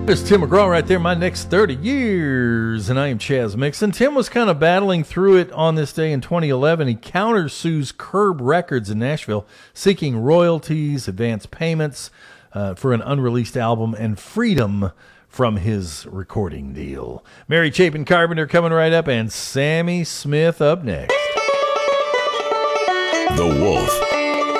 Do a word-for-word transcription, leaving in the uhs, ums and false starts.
It's Tim McGraw right there, my next thirty years, and I am Chaz Mixon. Tim was kind of battling through it on this day in twenty eleven. He countersues Curb Records in Nashville, seeking royalties, advance payments uh, for an unreleased album, and freedom from his recording deal. Mary Chapin Carpenter coming right up, and Sammy Smith up next. The Wolf.